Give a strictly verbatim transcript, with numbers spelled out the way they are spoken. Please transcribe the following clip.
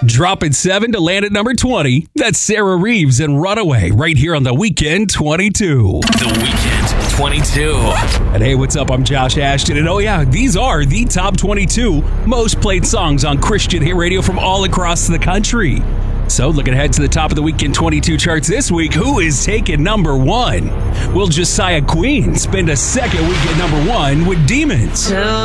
Dropping seven to land at number twenty. That's Sarah Reeves and Runaway right here on The Weekend twenty-two. The Weekend twenty-two. And hey, what's up? I'm Josh Ashton. And oh yeah, these are the top twenty-two most played songs on Christian hit radio from all across the country. So looking ahead to the top of the Weekend twenty-two charts this week, who is taking number one? Will Josiah Queen spend a second week at number one with Demons?